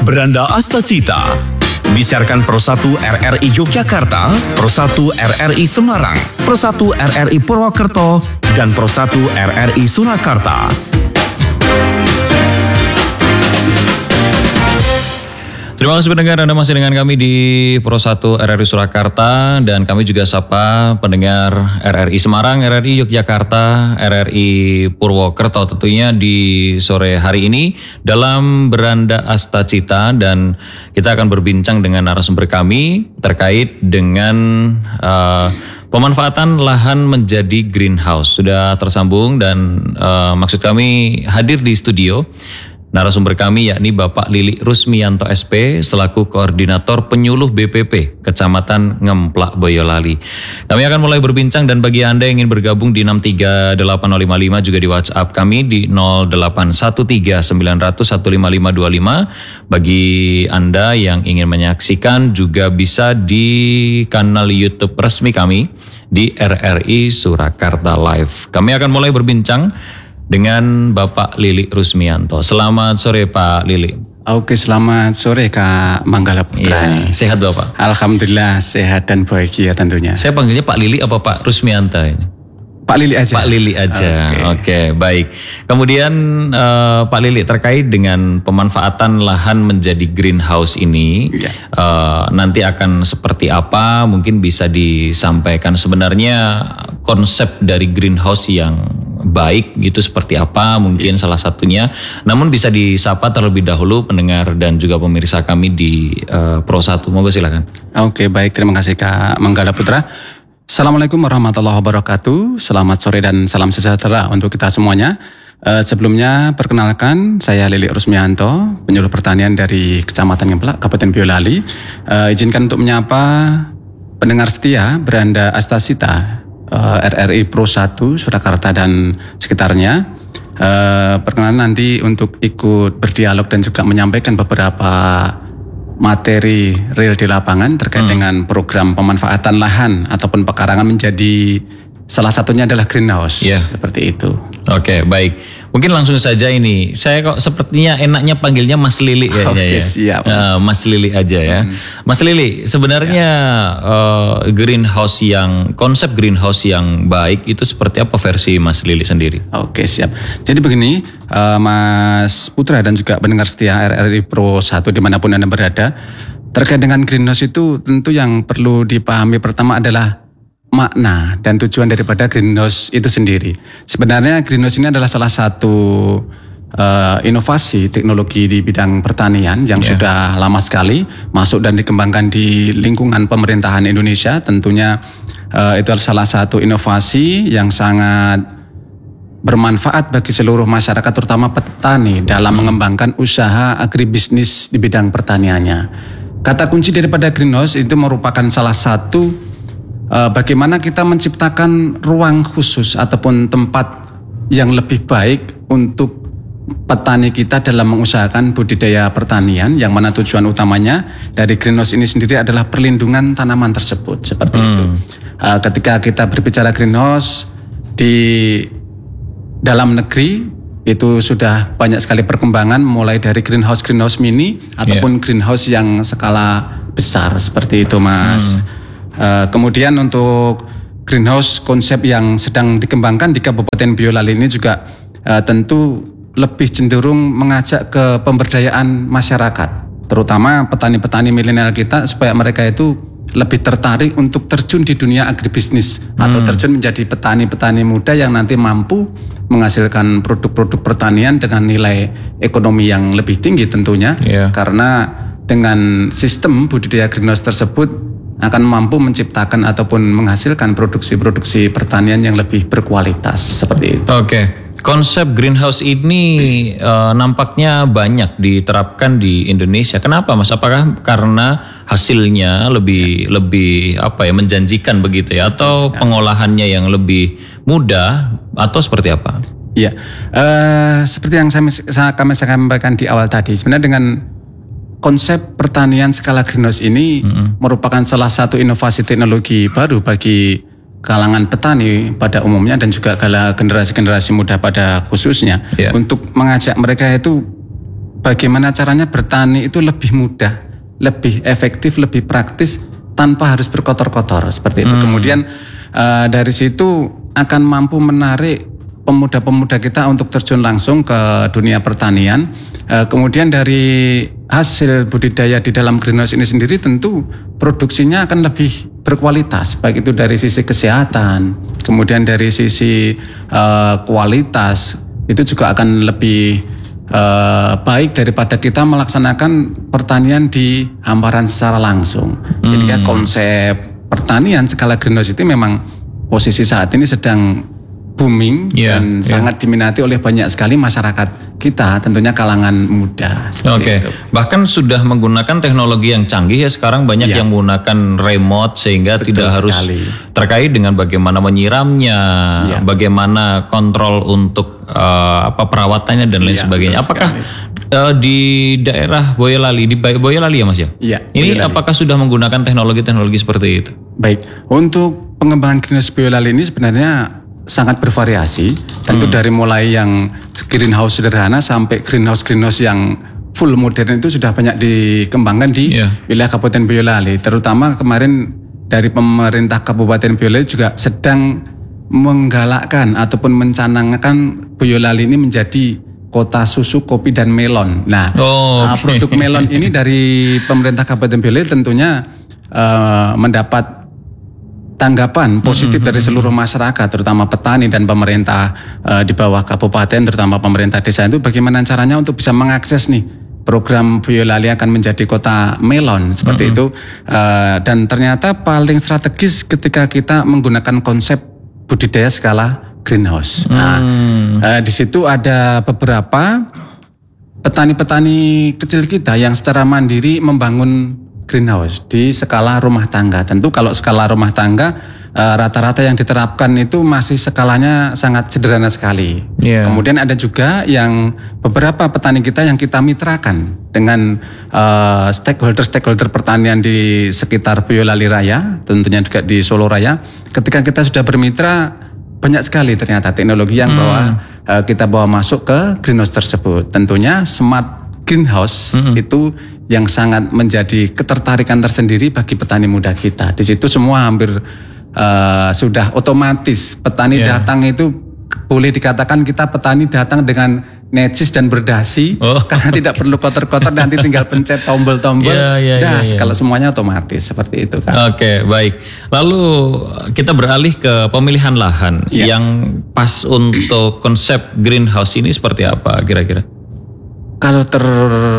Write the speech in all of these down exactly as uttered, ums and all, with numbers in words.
Beranda Astacita. Disiarkan Pro satu R R I Yogyakarta, Pro satu R R I Semarang, Pro satu R R I Purwokerto, dan Pro satu R R I Surakarta. Terima kasih pendengar, Anda masih dengan kami di Pro satu R R I Surakarta, dan kami juga sapa pendengar R R I Semarang, R R I Yogyakarta, R R I Purwokerto tentunya di sore hari ini dalam Beranda Astacita, dan kita akan berbincang dengan narasumber kami terkait dengan uh, pemanfaatan lahan menjadi greenhouse. Sudah tersambung dan uh, maksud kami hadir di studio narasumber kami yakni Bapak Lili Rusmianto S P selaku Koordinator Penyuluh B P P Kecamatan Ngemplak, Boyolali. Kami akan mulai berbincang, dan bagi Anda yang ingin bergabung di enam tiga delapan nol lima lima juga di WhatsApp kami di nol delapan satu tiga sembilan nol nol satu lima lima dua lima. Bagi Anda yang ingin menyaksikan juga bisa di kanal YouTube resmi kami di R R I Surakarta Live. Kami akan mulai berbincang dengan Bapak Lili Rusmianto. Selamat sore Pak Lili. Oke, selamat sore Kak Manggala Putra. Ya, sehat Bapak? Alhamdulillah sehat dan bahagia tentunya. Saya panggilnya Pak Lili apa Pak Rusmianto ini? Pak Lili aja. Pak Lili aja. Oke, okay. okay, baik. Kemudian uh, Pak Lili, terkait dengan pemanfaatan lahan menjadi greenhouse ini, ya. uh, nanti akan seperti apa? Mungkin bisa disampaikan sebenarnya konsep dari greenhouse yang baik gitu seperti apa mungkin ya. Salah satunya. Namun bisa disapa terlebih dahulu pendengar dan juga pemirsa kami di uh, Pro satu. Monggo silakan. Oke, baik, terima kasih Kak Manggala Putra. Assalamualaikum warahmatullahi wabarakatuh. Selamat sore dan salam sejahtera untuk kita semuanya. Uh, sebelumnya perkenalkan, saya Lili Rusmianto, penyuluh pertanian dari Kecamatan Ngemplak, Kabupaten Boyolali. Uh, izinkan untuk menyapa pendengar setia Beranda Astacita uh, R R I Pro satu Surakarta dan sekitarnya. Uh, perkenalan nanti untuk ikut berdialog dan juga menyampaikan beberapa materi real di lapangan terkait hmm. dengan program pemanfaatan lahan ataupun pekarangan menjadi salah satunya adalah greenhouse, yeah. Seperti itu. Oke, okay, baik. Mungkin langsung saja ini. Saya kok sepertinya enaknya panggilnya Mas Lili kayaknya. Oke, okay, ya. Siap. Mas. Uh, Mas Lili aja ya. Hmm. Mas Lili, sebenarnya yeah. uh, greenhouse yang konsep greenhouse yang baik itu seperti apa versi Mas Lili sendiri? Oke, okay, siap. Jadi begini, uh, Mas Putra dan juga pendengar setia R R I Pro satu dimanapun Anda berada, terkait dengan greenhouse itu tentu yang perlu dipahami pertama adalah makna dan tujuan daripada greenhouse itu sendiri. Sebenarnya greenhouse ini adalah salah satu uh, inovasi teknologi di bidang pertanian yang yeah. sudah lama sekali masuk dan dikembangkan di lingkungan pemerintahan Indonesia. Tentunya uh, itu adalah salah satu inovasi yang sangat bermanfaat bagi seluruh masyarakat, terutama petani dalam hmm. mengembangkan usaha agribisnis di bidang pertaniannya. Kata kunci daripada greenhouse itu merupakan salah satu Uh, bagaimana kita menciptakan ruang khusus ataupun tempat yang lebih baik untuk petani kita dalam mengusahakan budidaya pertanian, yang mana tujuan utamanya dari greenhouse ini sendiri adalah perlindungan tanaman tersebut, seperti hmm. itu. Uh, ketika kita berbicara greenhouse di dalam negeri itu sudah banyak sekali perkembangan, mulai dari greenhouse greenhouse mini ataupun yeah. greenhouse yang skala besar seperti itu, Mas. Hmm. Uh, kemudian untuk greenhouse konsep yang sedang dikembangkan di Kabupaten Boyolali ini juga uh, tentu lebih cenderung mengajak ke pemberdayaan masyarakat, terutama petani-petani milenial kita, supaya mereka itu lebih tertarik untuk terjun di dunia agribisnis hmm. atau terjun menjadi petani-petani muda yang nanti mampu menghasilkan produk-produk pertanian dengan nilai ekonomi yang lebih tinggi tentunya, yeah. karena dengan sistem budidaya greenhouse tersebut akan mampu menciptakan ataupun menghasilkan produksi-produksi pertanian yang lebih berkualitas, seperti itu. Oke, okay. Konsep greenhouse ini uh, nampaknya banyak diterapkan di Indonesia. Kenapa, Mas? Apakah karena hasilnya lebih ya. lebih apa ya menjanjikan begitu ya, atau ya. pengolahannya yang lebih mudah, atau seperti apa? Iya, uh, seperti yang saya kami sampaikan di awal tadi, sebenarnya dengan konsep pertanian skala greenhouse ini mm-hmm. merupakan salah satu inovasi teknologi baru bagi kalangan petani pada umumnya dan juga generasi-generasi muda pada khususnya, yeah. untuk mengajak mereka itu bagaimana caranya bertani itu lebih mudah, lebih efektif, lebih praktis tanpa harus berkotor-kotor seperti itu. Hmm. Kemudian uh, dari situ akan mampu menarik pemuda-pemuda kita untuk terjun langsung ke dunia pertanian. Uh, kemudian dari hasil budidaya di dalam greenhouse ini sendiri tentu produksinya akan lebih berkualitas, baik itu dari sisi kesehatan, kemudian dari sisi uh, kualitas itu juga akan lebih uh, baik daripada kita melaksanakan pertanian di hamparan secara langsung. Hmm. Jadi ya konsep pertanian skala greenhouse itu memang posisi saat ini sedang booming yeah, dan yeah. sangat diminati oleh banyak sekali masyarakat kita, tentunya kalangan muda. Oke, okay. Bahkan sudah menggunakan teknologi yang canggih ya sekarang banyak yeah. yang menggunakan remote sehingga Betul tidak harus sekali. terkait dengan bagaimana menyiramnya, yeah. bagaimana kontrol untuk uh, apa perawatannya dan lain yeah, sebagainya. Apakah uh, di daerah Boyolali, di Boyolali ya Mas ya? Iya. Ini Boyolali. Apakah sudah menggunakan teknologi-teknologi seperti itu? Baik, untuk pengembangan greenhouse Boyolali ini sebenarnya sangat bervariasi, tentu hmm. dari mulai yang greenhouse sederhana sampai greenhouse-greenhouse yang full modern itu sudah banyak dikembangkan di yeah. wilayah Kabupaten Boyolali. Terutama kemarin dari pemerintah Kabupaten Boyolali juga sedang menggalakkan ataupun mencanangkan Boyolali ini menjadi kota susu, kopi dan melon. Nah, oh, okay. produk melon ini dari pemerintah Kabupaten Boyolali tentunya uh, mendapat tanggapan positif mm-hmm. dari seluruh masyarakat, terutama petani dan pemerintah uh, di bawah kabupaten, terutama pemerintah desa itu bagaimana caranya untuk bisa mengakses nih program Boyolali akan menjadi kota melon seperti mm-hmm. itu. Uh, dan ternyata paling strategis ketika kita menggunakan konsep budidaya skala greenhouse. Mm. Nah, uh, di situ ada beberapa petani-petani kecil kita yang secara mandiri membangun greenhouse di skala rumah tangga. Tentu kalau skala rumah tangga uh, rata-rata yang diterapkan itu masih skalanya sangat sederhana sekali. Yeah. Kemudian ada juga yang beberapa petani kita yang kita mitrakan dengan uh, stakeholder-stakeholder pertanian di sekitar Boyolali Raya, tentunya juga di Solo Raya. Ketika kita sudah bermitra, banyak sekali ternyata teknologi yang hmm. bawa uh, kita bawa masuk ke greenhouse tersebut. Tentunya smart greenhouse hmm. itu yang sangat menjadi ketertarikan tersendiri bagi petani muda kita. Di situ semua hampir uh, sudah otomatis petani yeah. datang itu boleh dikatakan kita petani datang dengan necis dan berdasi oh. karena tidak perlu kotor-kotor, nanti tinggal pencet tombol-tombol, yeah, yeah, das yeah, yeah. kalau semuanya otomatis seperti itu kan. Oke, okay, baik. Lalu kita beralih ke pemilihan lahan yeah. yang pas untuk konsep greenhouse ini seperti apa kira-kira? Kalau ter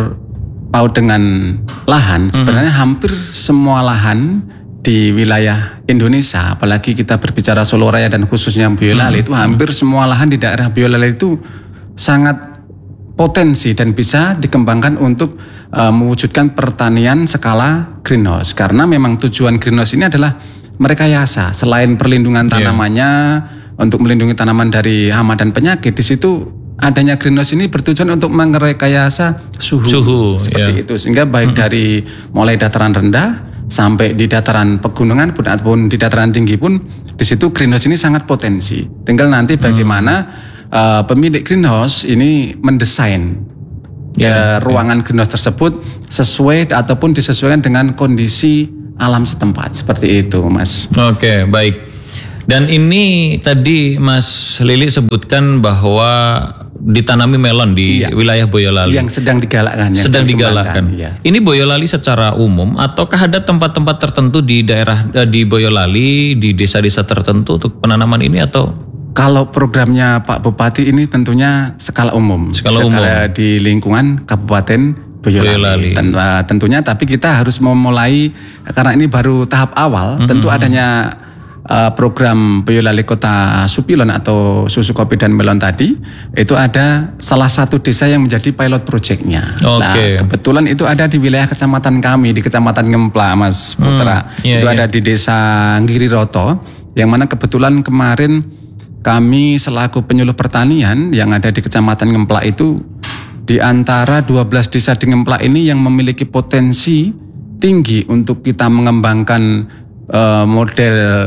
paut dengan lahan, sebenarnya mm-hmm. hampir semua lahan di wilayah Indonesia, apalagi kita berbicara Solo Raya dan khususnya Boyolali, mm-hmm. itu hampir semua lahan di daerah Boyolali itu sangat potensi dan bisa dikembangkan untuk uh, mewujudkan pertanian skala greenhouse. Karena memang tujuan greenhouse ini adalah merekayasa, selain perlindungan tanamannya, yeah. untuk melindungi tanaman dari hama dan penyakit, di situ adanya greenhouse ini bertujuan untuk merekayasa suhu, suhu seperti yeah. itu, sehingga baik mm-hmm. dari mulai dataran rendah sampai di dataran pegunungan pun ataupun di dataran tinggi pun di situ greenhouse ini sangat potensi. Tinggal nanti bagaimana mm. uh, pemilik greenhouse ini mendesain yeah. ya, ruangan yeah. greenhouse tersebut sesuai ataupun disesuaikan dengan kondisi alam setempat seperti itu, Mas. Oke, okay, baik. Dan ini tadi Mas Lili sebutkan bahwa ditanami melon di iya, wilayah Boyolali. Yang sedang digalakkan. Yang sedang digalakkan. Iya. Ini Boyolali secara umum ataukah ada tempat-tempat tertentu di daerah di Boyolali, di desa-desa tertentu untuk penanaman ini atau? Kalau programnya Pak Bupati ini tentunya skala umum. Skala umum. Di lingkungan Kabupaten Boyolali. Boyolali. Tentunya tapi kita harus memulai, karena ini baru tahap awal, mm-hmm. tentu adanya Uh, program Boyolali Kota Supilon atau susu kopi dan melon tadi, itu ada salah satu desa yang menjadi pilot projectnya. Okay. Nah, kebetulan itu ada di wilayah kecamatan kami, di Kecamatan Ngempla, Mas Putra. Hmm, yeah, itu yeah. ada di desa Ngiriroto, yang mana kebetulan kemarin kami selaku penyuluh pertanian yang ada di Kecamatan Ngempla itu, di antara dua belas desa di Ngempla ini yang memiliki potensi tinggi untuk kita mengembangkan uh, model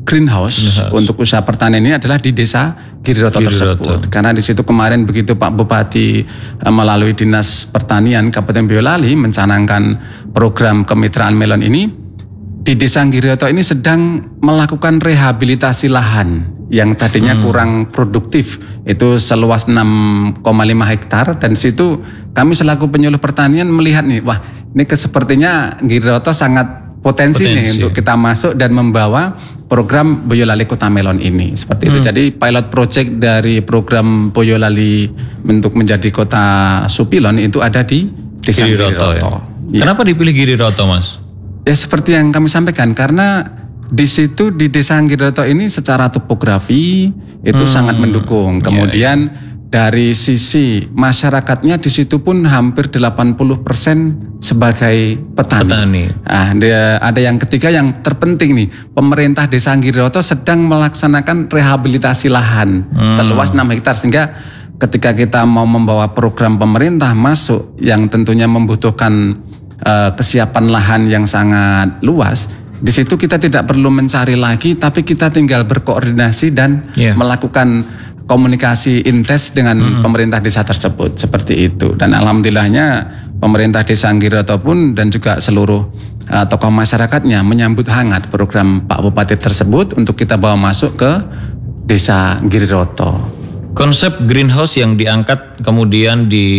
greenhouse, greenhouse untuk usaha pertanian ini adalah di desa Giriroto, Giriroto tersebut. Karena di situ kemarin begitu Pak Bupati uh, melalui Dinas Pertanian Kabupaten Boyolali mencanangkan program kemitraan melon ini, di desa Giriroto ini sedang melakukan rehabilitasi lahan yang tadinya hmm. kurang produktif, itu seluas enam koma lima hektar, dan situ kami selaku penyuluh pertanian melihat nih, wah ini sepertinya Giriroto sangat potensi, potensi nih untuk kita masuk dan membawa program Boyolali Kota Melon ini seperti hmm. itu. Jadi pilot project dari program Boyolali untuk menjadi kota Supilon itu ada di desa Giriroto. Ya? Ya. Kenapa dipilih Giriroto, Mas? Ya seperti yang kami sampaikan, karena di situ di desa Giriroto ini secara topografi itu hmm. sangat mendukung. Kemudian ya, ya. dari sisi masyarakatnya di situ pun hampir delapan puluh persen sebagai petani. petani. Nah, ada yang ketiga yang terpenting nih, pemerintah desa Giriroto sedang melaksanakan rehabilitasi lahan hmm. seluas enam hektar, sehingga ketika kita mau membawa program pemerintah masuk yang tentunya membutuhkan uh, kesiapan lahan yang sangat luas, di situ kita tidak perlu mencari lagi, tapi kita tinggal berkoordinasi dan yeah. melakukan komunikasi intens dengan hmm. pemerintah desa tersebut seperti itu. Dan alhamdulillahnya pemerintah desa Giriroto pun dan juga seluruh uh, tokoh masyarakatnya menyambut hangat program Pak Bupati tersebut untuk kita bawa masuk ke desa Giriroto. Konsep greenhouse yang diangkat kemudian di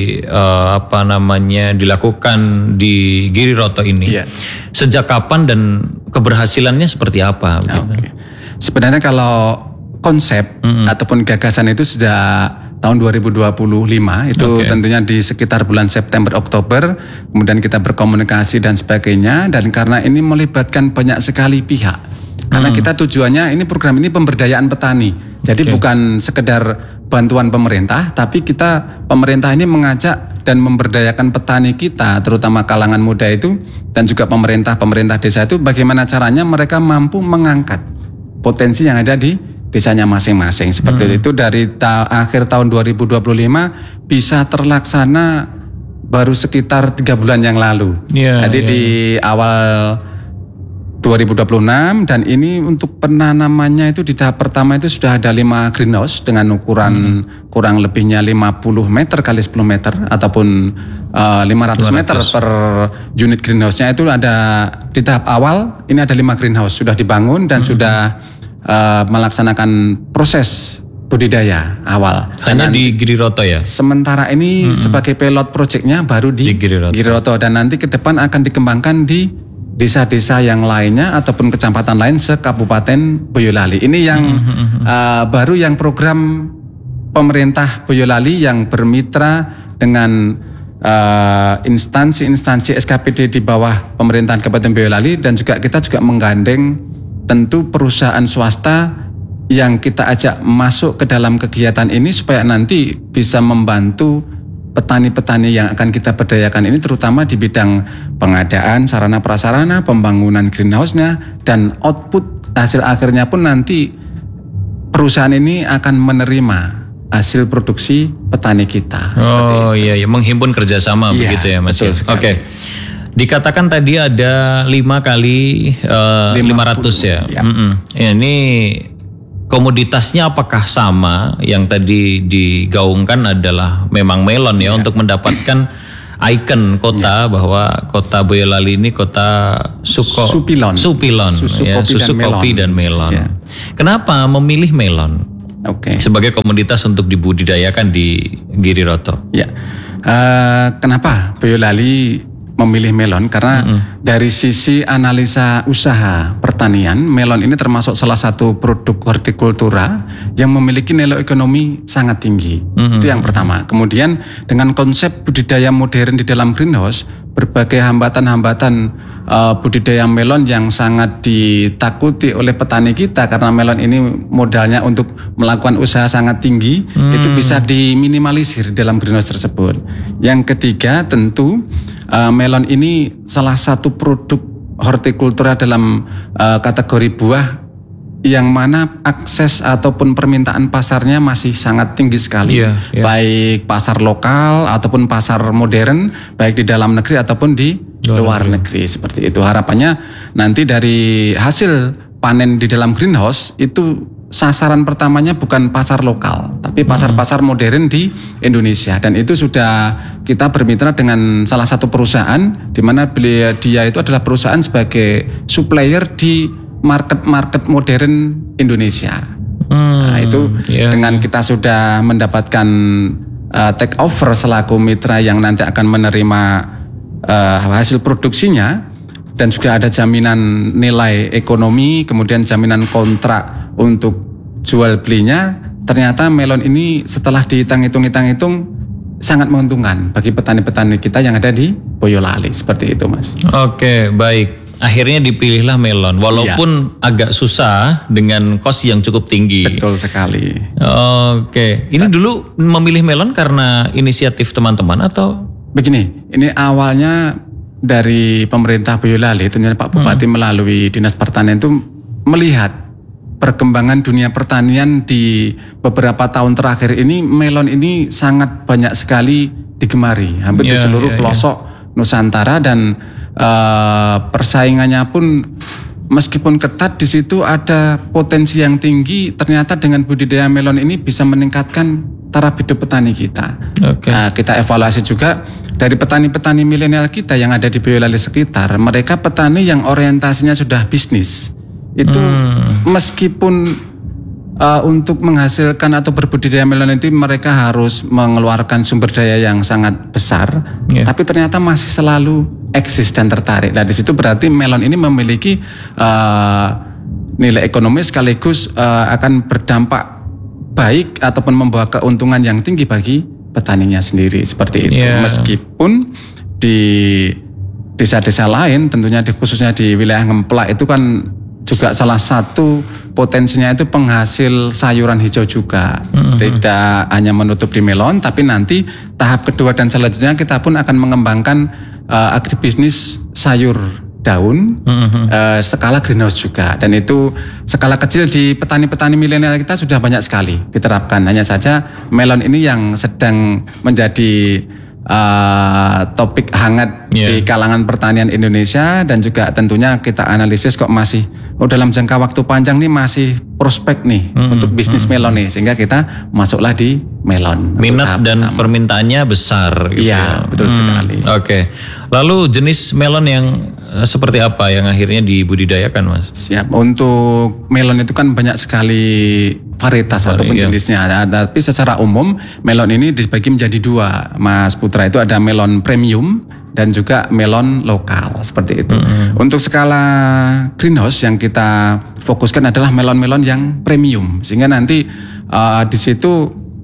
uh, apa namanya dilakukan di Giriroto ini, yeah. sejak kapan dan keberhasilannya seperti apa? Okay. Sebenarnya kalau konsep mm-hmm. ataupun gagasan itu sudah tahun dua ribu dua puluh lima, itu okay. tentunya di sekitar bulan September Oktober, kemudian kita berkomunikasi dan sebagainya, dan karena ini melibatkan banyak sekali pihak, karena mm-hmm. kita tujuannya ini program ini pemberdayaan petani. Jadi okay. bukan sekedar bantuan pemerintah, tapi kita pemerintah ini mengajak dan memberdayakan petani kita, terutama kalangan muda itu, dan juga pemerintah-pemerintah desa itu bagaimana caranya mereka mampu mengangkat potensi yang ada di desanya masing-masing. Seperti hmm. itu dari ta- akhir tahun dua ribu dua puluh lima bisa terlaksana baru sekitar tiga bulan yang lalu. Yeah, Jadi yeah. di awal dua ribu dua puluh enam, dan ini untuk penanamannya itu di tahap pertama itu sudah ada lima greenhouse dengan ukuran hmm. kurang lebihnya lima puluh meter kali sepuluh meter ataupun uh, lima ratus meter per unit greenhouse-nya. Itu ada di tahap awal ini ada lima greenhouse sudah dibangun dan hmm. sudah uh, melaksanakan proses budidaya awal. Hanya di Giriroto ya? Sementara ini hmm. sebagai pilot project-nya baru di, di Giriroto. Giriroto, dan nanti ke depan akan dikembangkan di desa-desa yang lainnya ataupun kecamatan lain se-Kabupaten Boyolali. Ini yang mm-hmm. uh, baru yang program pemerintah Boyolali yang bermitra dengan uh, instansi-instansi S K P D di bawah pemerintahan Kabupaten Boyolali, dan juga kita juga menggandeng tentu perusahaan swasta yang kita ajak masuk ke dalam kegiatan ini supaya nanti bisa membantu petani-petani yang akan kita berdayakan ini, terutama di bidang pengadaan sarana prasarana, pembangunan greenhouse-nya, dan output hasil akhirnya pun nanti perusahaan ini akan menerima hasil produksi petani kita. Oh iya, iya, menghimpun kerjasama iya, begitu ya Mas. Oke, okay. Dikatakan tadi ada lima kali uh, lima ratus ya. Ya. Ini komoditasnya apakah sama? Yang tadi digaungkan adalah memang melon ya, ya. Untuk mendapatkan ikon kota ya. Bahwa kota Boyolali ini kota suko, Supilon, Supilon susu, ya, kopi, susu dan kopi melon. dan melon. Ya. Kenapa memilih melon okay. sebagai komoditas untuk dibudidayakan di Giriroto? Ya, uh, kenapa Boyolali memilih melon? Karena mm-hmm. dari sisi analisa usaha pertanian, melon ini termasuk salah satu produk hortikultura yang memiliki nilai ekonomi sangat tinggi. Mm-hmm. Itu yang pertama. Kemudian dengan konsep budidaya modern di dalam greenhouse, berbagai hambatan-hambatan uh, budidaya melon yang sangat ditakuti oleh petani kita, karena melon ini modalnya untuk melakukan usaha sangat tinggi, mm. itu bisa diminimalisir dalam greenhouse tersebut. Yang ketiga tentu Uh, melon ini salah satu produk hortikultura dalam uh, kategori buah yang mana akses ataupun permintaan pasarnya masih sangat tinggi sekali. Yeah, yeah. Baik pasar lokal ataupun pasar modern, baik di dalam negeri ataupun di luar, luar negeri. negeri seperti itu. Harapannya nanti dari hasil panen di dalam greenhouse itu sasaran pertamanya bukan pasar lokal, tapi pasar-pasar modern di Indonesia. Dan itu sudah kita bermitra dengan salah satu perusahaan di mana beliau dia itu adalah perusahaan sebagai supplier di market-market modern Indonesia. Hmm, nah, itu yeah. dengan kita sudah mendapatkan uh, take over selaku mitra yang nanti akan menerima uh, hasil produksinya, dan juga ada jaminan nilai ekonomi, kemudian jaminan kontrak untuk jual belinya. Ternyata melon ini setelah dihitung-hitung-hitung sangat menguntungkan bagi petani-petani kita yang ada di Boyolali, seperti itu Mas. Oke, baik. Akhirnya dipilihlah melon, walaupun iya. agak susah dengan kos yang cukup tinggi. Betul sekali. Oke, ini dulu memilih melon karena inisiatif teman-teman atau? Begini, ini awalnya dari pemerintah Boyolali, tentunya Pak Bupati hmm. melalui Dinas Pertanian itu melihat perkembangan dunia pertanian di beberapa tahun terakhir ini. Melon ini sangat banyak sekali digemari hampir yeah, di seluruh yeah, pelosok yeah. Nusantara, dan uh, persaingannya pun meskipun ketat, di situ ada potensi yang tinggi. Ternyata dengan budidaya melon ini bisa meningkatkan taraf hidup petani kita. Okay. Nah, kita evaluasi juga dari petani-petani milenial kita yang ada di Boyolali sekitar. Mereka petani yang orientasinya sudah bisnis. Itu hmm. meskipun uh, untuk menghasilkan atau berbudidaya melon itu mereka harus mengeluarkan sumber daya yang sangat besar, yeah. tapi ternyata masih selalu eksis dan tertarik. Nah, di situ berarti melon ini memiliki uh, nilai ekonomi sekaligus uh, akan berdampak baik ataupun membawa keuntungan yang tinggi bagi petaninya sendiri, seperti itu. Yeah. Meskipun di desa-desa lain, tentunya di, khususnya di wilayah Ngemplak itu kan juga salah satu potensinya itu penghasil sayuran hijau juga. Mm-hmm. Tidak hanya menutup di melon, tapi nanti tahap kedua dan selanjutnya kita pun akan mengembangkan uh, agribisnis sayur daun, mm-hmm. uh, skala greenhouse juga. Dan itu skala kecil di petani-petani milenial kita sudah banyak sekali diterapkan. Hanya saja melon ini yang sedang menjadi uh, topik hangat yeah. di kalangan pertanian Indonesia, dan juga tentunya kita analisis kok masih oh dalam jangka waktu panjang nih masih prospek nih hmm, untuk bisnis hmm. melon nih, sehingga kita masuklah di melon. Minat dan pertama. Permintaannya besar gitu. Iya, betul hmm, sekali. Oke. Okay. Lalu jenis melon yang uh, seperti apa yang akhirnya dibudidayakan, Mas? Siap. Untuk melon itu kan banyak sekali varietas Vari, ataupun iya. jenisnya. Nah, tapi secara umum melon ini dibagi menjadi dua, Mas Putra. Itu ada melon premium dan juga melon lokal, seperti itu. Mm-hmm. Untuk skala greenhouse yang kita fokuskan adalah melon-melon yang premium, sehingga nanti uh, di situ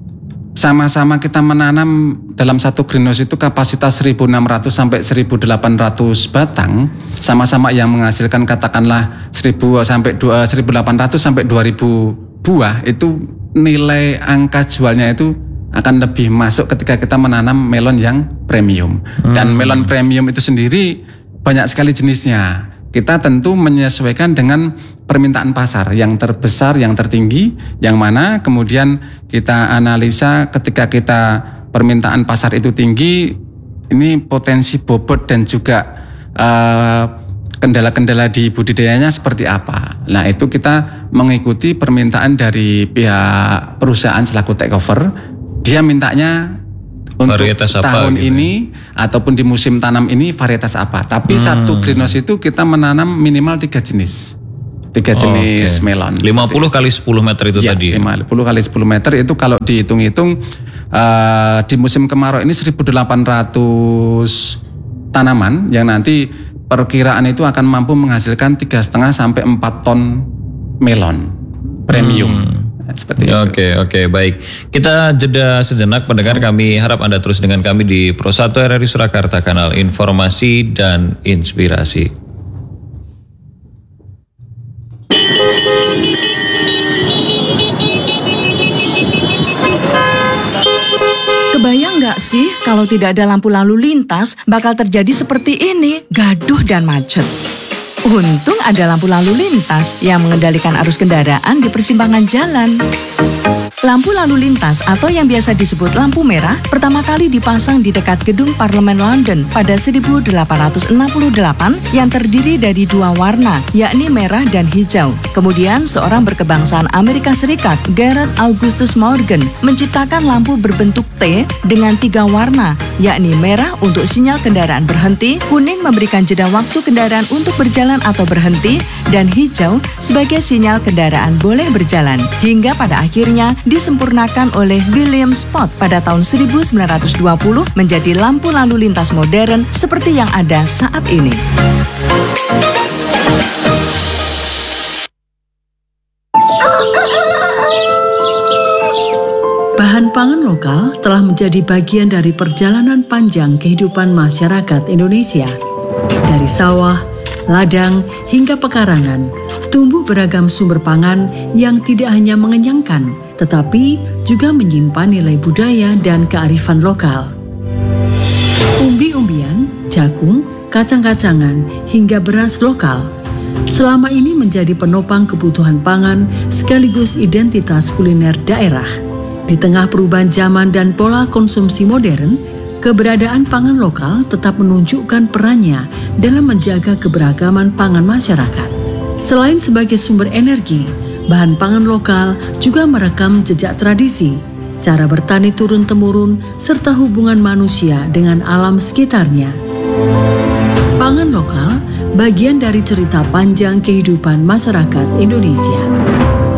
sama-sama kita menanam dalam satu greenhouse itu kapasitas seribu enam ratus sampai seribu delapan ratus batang, sama-sama yang menghasilkan katakanlah seribu sampai seribu delapan ratus sampai dua ribu buah. Itu nilai angka jualnya itu akan lebih masuk ketika kita menanam melon yang premium. Hmm. Dan melon premium itu sendiri banyak sekali jenisnya. Kita tentu menyesuaikan dengan permintaan pasar yang terbesar, yang tertinggi, yang mana kemudian kita analisa ketika kita permintaan pasar itu tinggi, ini potensi bobot dan juga uh, kendala-kendala di budidayanya seperti apa. Nah, itu kita mengikuti permintaan dari pihak perusahaan selaku takeover. Dia mintanya untuk varietas tahun gitu ini ataupun di musim tanam ini varietas apa. Tapi hmm. satu greenhouse itu kita menanam minimal tiga jenis. Tiga jenis okay. melon. lima puluh kali sepuluh meter itu ya, tadi. lima puluh kali sepuluh meter itu kalau dihitung-hitung uh, di musim kemarau ini seribu delapan ratus tanaman yang nanti perkiraan itu akan mampu menghasilkan tiga koma lima sampai empat ton melon premium. Hmm. Seperti itu. Oke, oke, baik. Kita jeda sejenak pendengar, kami harap Anda terus dengan kami di Pro satu R R I Surakarta, kanal informasi dan inspirasi. Kebayang nggak sih kalau tidak ada lampu lalu lintas bakal terjadi seperti ini, gaduh dan macet. Untung ada lampu lalu lintas yang mengendalikan arus kendaraan di persimpangan jalan. Lampu lalu lintas atau yang biasa disebut lampu merah pertama kali dipasang di dekat gedung Parlemen London pada seribu delapan ratus enam puluh delapan yang terdiri dari dua warna, yakni merah dan hijau. Kemudian seorang berkebangsaan Amerika Serikat, Garrett Augustus Morgan, menciptakan lampu berbentuk T dengan tiga warna, yakni merah untuk sinyal kendaraan berhenti, kuning memberikan jeda waktu kendaraan untuk berjalan atau berhenti, dan hijau sebagai sinyal kendaraan boleh berjalan. Hingga pada akhirnya disempurnakan oleh William Spot pada tahun seribu sembilan ratus dua puluh menjadi lampu lalu lintas modern seperti yang ada saat ini. Bahan pangan lokal telah menjadi bagian dari perjalanan panjang kehidupan masyarakat Indonesia. Dari sawah, ladang, hingga pekarangan, tumbuh beragam sumber pangan yang tidak hanya mengenyangkan, tetapi juga menyimpan nilai budaya dan kearifan lokal. Umbi-umbian, jagung, kacang-kacangan, hingga beras lokal selama ini menjadi penopang kebutuhan pangan sekaligus identitas kuliner daerah. Di tengah perubahan zaman dan pola konsumsi modern, keberadaan pangan lokal tetap menunjukkan perannya dalam menjaga keberagaman pangan masyarakat. Selain sebagai sumber energi, bahan pangan lokal juga merekam jejak tradisi, cara bertani turun-temurun, serta hubungan manusia dengan alam sekitarnya. Pangan lokal bagian dari cerita panjang kehidupan masyarakat Indonesia.